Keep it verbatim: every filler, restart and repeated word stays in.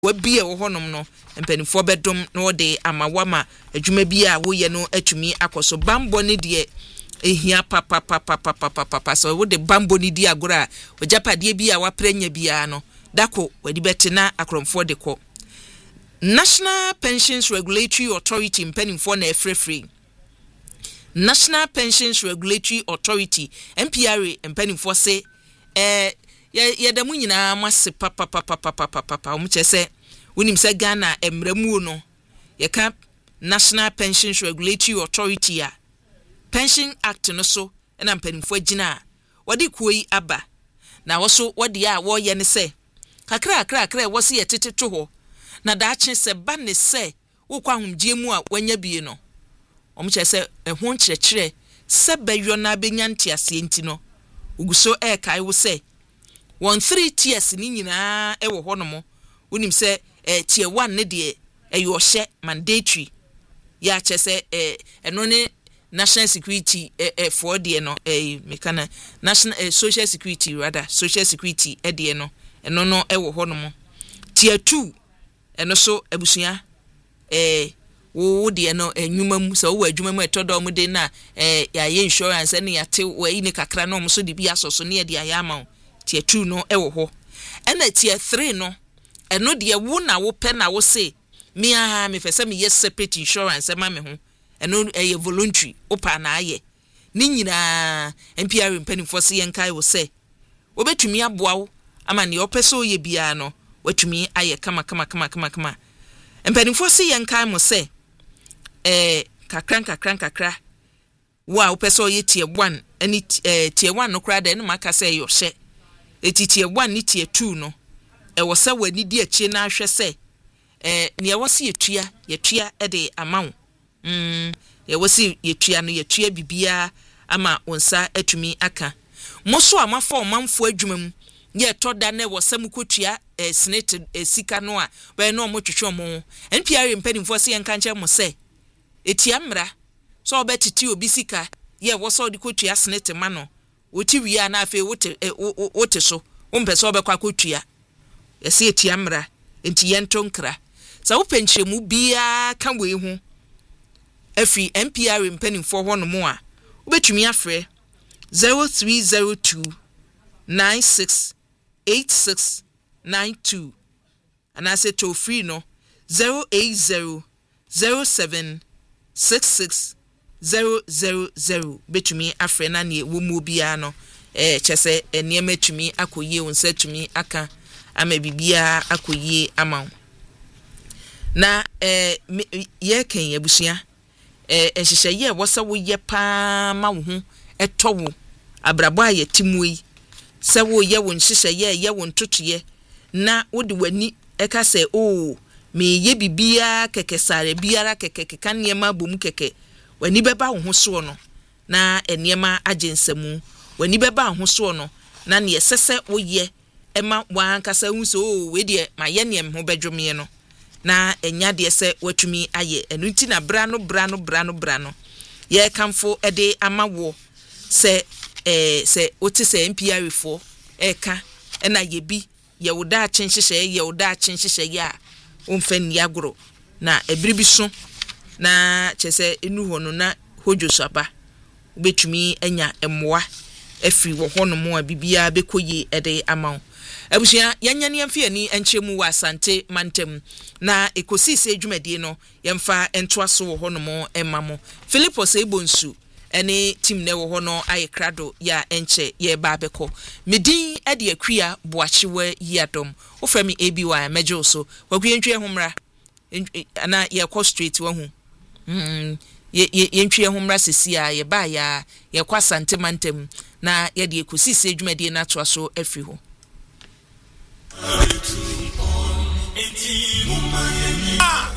wabie wo honom no mpanimfo bedom na wode amawama adwuma bi a wo ye no atumi akoso bambo ne de ehia papa papa papa papa so wode bambo ne di agora ojapade bi a wapranya bia no dako wadi betena akromfo de ko National Pensions Regulatory Authority mpanimfo na efrefre National Pensions Regulatory Authority N P R A mpanimfo se eh ye da mu nyina mase papa papa papa papa um chese wonim se Ghana emramu no ye ka National Pensions Regulatory Authority a Pension Act no so na mpanimfo agina wodi kuoi aba na woso wodi a wo ye ne se kakra kakra kakra wo se ye teteto ho na da ache se ba ne se wo kwa humgie mu a wanya bie no om chese ehun kyerɛkyerɛ se beyo na benyanti ase enti no uguso e kai wo se one three tiers ni nyina e wo honomo wonim se eh, tier one ne de e yo hye mandatory ya chese eh, eno ne national security eh, eh, for de no eh, mekana national eh, social security rather social security e de no eno no e wo honomo tier two eno so abusua eh wo de no enwuma mu so wo adwuma mu etodo mu de na eh ya ye insurance ne ya te wo yi ne kakra no mo so de bi asoso ne de ya ama tier two no e wo ho ena tier three no eno de wo na wo pe na wo se me aha me fese me yes separate insurance ma me ho eno e voluntary opa na aye ni nyina N P R mpanimfo se yenkai wo se wo betumi aboa wo ama ne opeso ye bia no watumi aye kama kama kama kama kama mpanimfo se yenkai mo se eh kakran kakran kakra wa opeso ye tier one ani eh, tier one no kra da no maka se yo hye eti tier one ni tier two no e wo se wani di achi na ahwe se eh ne wo se yetua yetua e de amawo mm ye wo se yetua no yetua bibia ama onsa atumi aka moso amafo omamfo adwuma mu ye toda na wo se mukotua eh, senate eh, sika no a be no mo twetwe mo N P R mpanimfo se yenka nche mo se eti amra so obetiti obi sika ye wo so de kotua senate ma no woti wi na afa wote wote so umpe so obekwa kotua yesi eti amra enti yentonkra sa wo penchemu bia kan we hu afi N P R mpanimfo ho no mo a obetumi afre zero three zero two nine six eight six nine two and I say toll free no zero eight zero zero seven six six zero zero zero betumi afre na ne wo mu bia no eh chese eniema tumi akoyie wonsa tumi aka ama bibia akoyie ama na eh ye kan yabusua eh ehihye ye wosa wo ye pa ma wo hu etowo abrabo aye timui se wo ye won hihye ye ye won totoye na wo de wani eka se o me ye bibia keke sare biara keke keka niema bom keke wani beba wo ho so no na eniema agensamu wani beba ho so no na ne sese wo ye ema wankasa hu so o we de ma ye nem ho bedwome no na enya de se watumi aye enu nti na bra no bra no bra no bra no ye kamfo ede amawo se eh se oti se N P R fo eka ena ye bi ye woda chenhyehyɛ ye woda chenhyehyɛ ya omfani agoro na ebiribi so na chese enu ho no na hojo saba obetumi anya emmoa afiri wo ho no mo a bibia bekoyi ede amawo abusia yanyane yamfi ani enchemu wa asante mantem na ekosi se dwumadi no yemfa entoaso wo ho no mo emamo Philipos Ebonsu ene team ne wo ho no aye krado ya enche ye ba beko medin ade akua boachewa yadom wo frami A B Y mejo so wagwentwe homra ana ye ko straight wa hu mm ye ye ntwe homra sesia ye ba ya ye kwa sante mantem na ye de ekosi se dwumadi na toaso afri ho ah